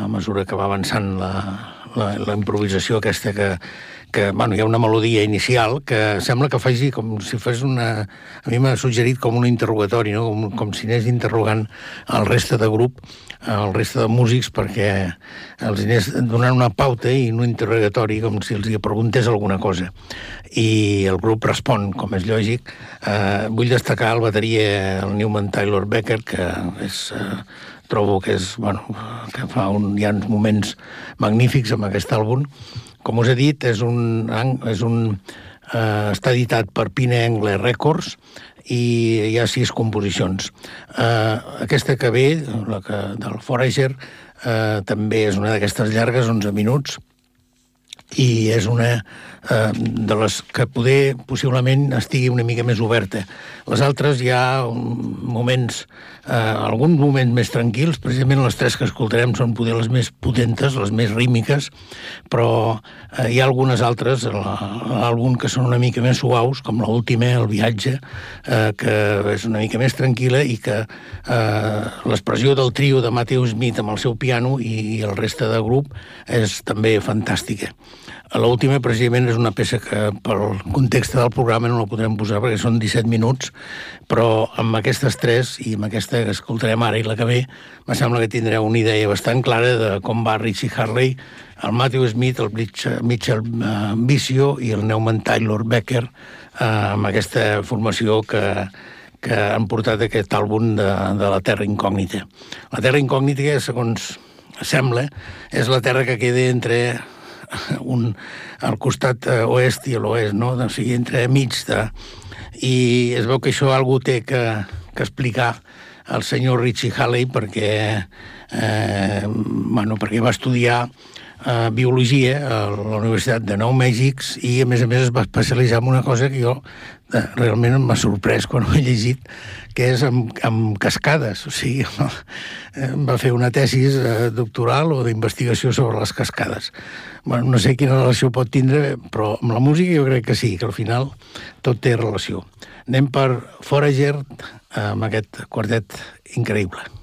a mesura que va avançant la improvisació aquesta que bueno, hi ha una melodia inicial que sembla que faci com si fes una... A mi m'ha suggerit com un interrogatori, no? Com si anés interrogant el reste de grup, el reste de músics, perquè els anés donant una pauta i un interrogatori com si els hi preguntés alguna cosa. I el grup respon, com és lògic. Vull destacar el bateria, el Newman Taylor Becker, que és... trobo que és, bueno, que hi ha uns moments magnífics amb aquest àlbum. Com us he dit, està editat per Pine Angle Records i hi ha 6 composicions. Aquesta que ve, del Forager, també és una d'aquestes llargues, 11 minuts, i és una de les que possiblement estigui una mica més oberta. Les altres hi ha moments, alguns moments més tranquils, precisament les 3 que escoltarem són poder les més potentes, les més rítmiques, però hi ha algunes altres a l'àlbum que són una mica més suaus, com l'última, El viatge, que és una mica més tranquil·la i que l'expressió del trio de Matthew Smith amb el seu piano i el reste de grup és també fantàstica. L'última, precisament, és una peça que pel context del programa no la podrem posar perquè són 17 minuts, però amb aquestes 3 i amb aquesta que escoltarem ara i la que ve, me sembla que tindreu una idea bastant clara de com va Richie Hawley, el Matthew Smith, el Mitchell Vicio i el Newman Taylor Becker amb aquesta formació que han portat aquest àlbum de la Terra Incògnita. La Terra Incògnita, segons sembla, és la terra que queda entre al costat oest i l'oest, no? O sigui, entre mig de... I es veu que això algú té que explicar al senyor Richie Hawley perquè va estudiar biologia a la Universitat de Nou Mèxic i, a més es va especialitzar en una cosa que jo realment m'ha sorprès quan ho he llegit, que és amb cascades. O sigui, va fer una tesis doctoral o d'investigació sobre les cascades. Bueno, no sé quina relació pot tindre, però amb la música jo crec que sí, que al final tot té relació. Anem per Forager amb aquest quartet increïble.